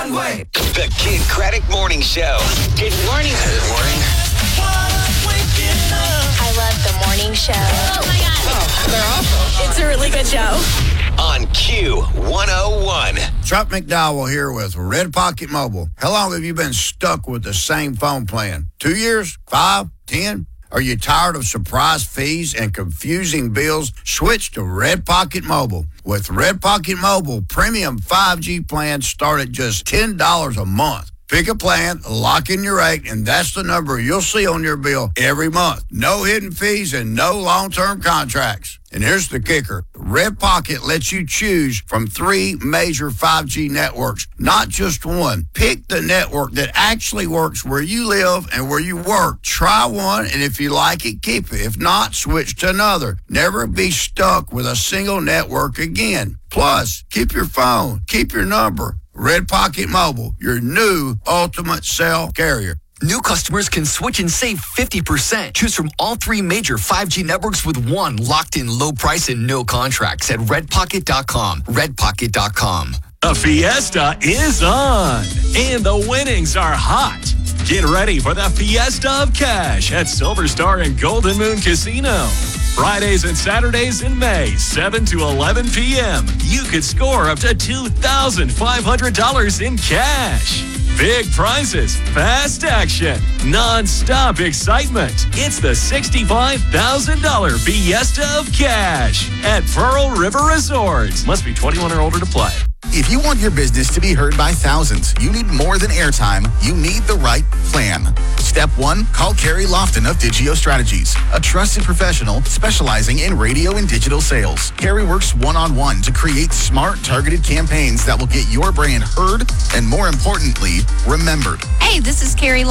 one way. The Kid Craddock Morning Show. Good morning. Good morning. I love the morning show. Oh, my God. Oh, they're awesome. It's a really good show. On Q101. Chuck McDowell here with Red Pocket Mobile. How long have you been stuck with the same phone plan? 2 years? 5? 10? Are you tired of surprise fees and confusing bills? Switch to Red Pocket Mobile. With Red Pocket Mobile, premium 5G plans start at just $10 a month. Pick a plan, lock in your rate, and that's the number you'll see on your bill every month. No hidden fees and no long-term contracts. And here's the kicker. Red Pocket lets you choose from 3 major 5G networks, not just one. Pick the network that actually works where you live and where you work. Try one, and if you like it, keep it. If not, switch to another. Never be stuck with a single network again. Plus, keep your phone, keep your number. Red Pocket Mobile, your new ultimate cell carrier. New customers can switch and save 50%. Choose from all 3 major 5G networks with one locked-in low price and no contracts at redpocket.com. Redpocket.com. The Fiesta is on, and the winnings are hot. Get ready for the Fiesta of Cash at Silver Star and Golden Moon Casino. Fridays and Saturdays in May, 7 to 11 p.m. You could score up to $2,500 in cash. Big prizes, fast action, non-stop excitement. It's the $65,000 Fiesta of Cash at Pearl River Resorts. Must be 21 or older to play. If you want your business to be heard by thousands, you need more than airtime. You need the right plan. Step 1, call Carrie Lofton of Digio Strategies, a trusted professional specializing in radio and digital sales. Carrie works one-on-one to create smart, targeted campaigns that will get your brand heard and, more importantly, remembered. Hey, this is Carrie